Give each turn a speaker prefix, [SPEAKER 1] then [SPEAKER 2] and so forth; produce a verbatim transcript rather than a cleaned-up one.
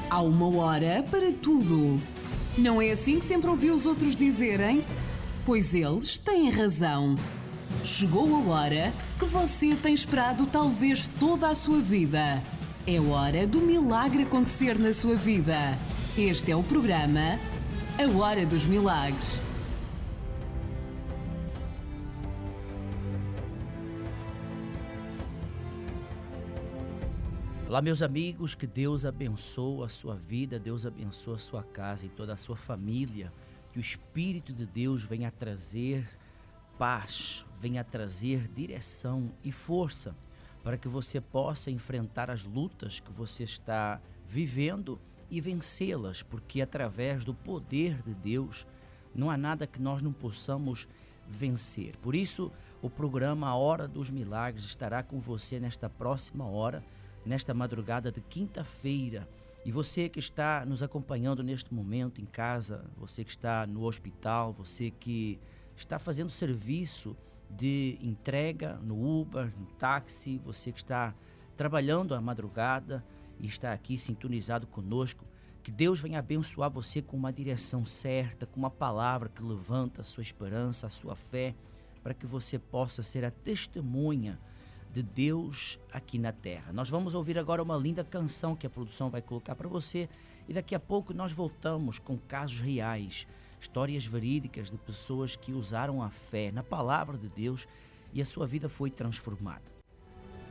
[SPEAKER 1] Há uma hora para tudo. Não é assim que sempre ouvi os outros dizerem? Pois eles têm razão. Chegou a hora que você tem esperado talvez toda a sua vida. É hora do milagre acontecer na sua vida. Este é o programa A Hora dos Milagres.
[SPEAKER 2] Olá, meus amigos, que Deus abençoe a sua vida, Deus abençoe a sua casa e toda a sua família, que o Espírito de Deus venha trazer paz, venha trazer direção e força para que você possa enfrentar as lutas que você está vivendo e vencê-las, porque através do poder de Deus não há nada que nós não possamos vencer. Por isso, o programa A Hora dos Milagres estará com você nesta próxima hora, nesta madrugada de quinta-feira. E você que está nos acompanhando neste momento em casa, você que está no hospital, você que está fazendo serviço de entrega no Uber, no táxi, você que está trabalhando à madrugada e está aqui sintonizado conosco, que Deus venha abençoar você com uma direção certa, com uma palavra que levanta a sua esperança, a sua fé, para que você possa ser a testemunha de Deus aqui na terra. Nós vamos ouvir agora uma linda canção que a produção vai colocar para você e daqui a pouco nós voltamos com casos reais, histórias verídicas de pessoas que usaram a fé na palavra de Deus e a sua vida foi transformada.